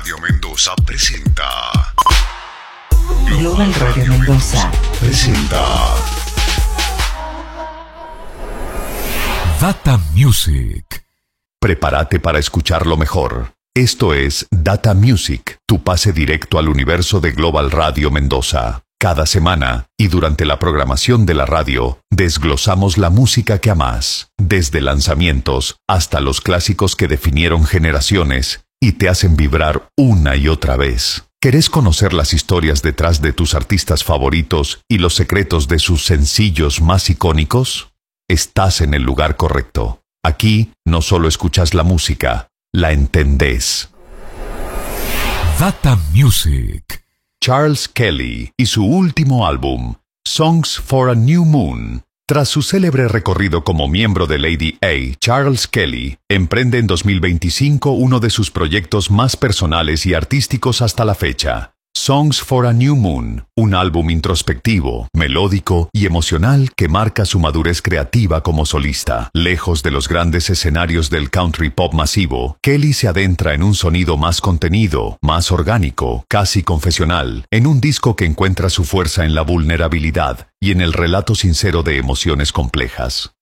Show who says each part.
Speaker 1: Radio Mendoza presenta.
Speaker 2: Global Radio Mendoza
Speaker 1: presenta
Speaker 3: Data Music.
Speaker 4: Prepárate para escuchar lo mejor. Esto es Data Music, tu pase directo al universo de Global Radio Mendoza. Cada semana, y durante la programación de la radio, desglosamos la música que amás, desde lanzamientos hasta los clásicos que definieron generaciones y te hacen vibrar una y otra vez. ¿Querés conocer las historias detrás de tus artistas favoritos y los secretos de sus sencillos más icónicos? Estás en el lugar correcto. Aquí no solo escuchas la música, la entendés.
Speaker 3: Data Music.
Speaker 4: Charles Kelly y su último álbum, Songs for a New Moon. Tras su célebre recorrido como miembro de Lady A, Charles Kelly emprende en 2025 uno de sus proyectos más personales y artísticos hasta la fecha. Songs for a New Moon, un álbum introspectivo, melódico y emocional que marca su madurez creativa como solista. Lejos de los grandes escenarios del country pop masivo, Kelly se adentra en un sonido más contenido, más orgánico, casi confesional, en un disco que encuentra su fuerza en la vulnerabilidad y en el relato sincero de emociones complejas.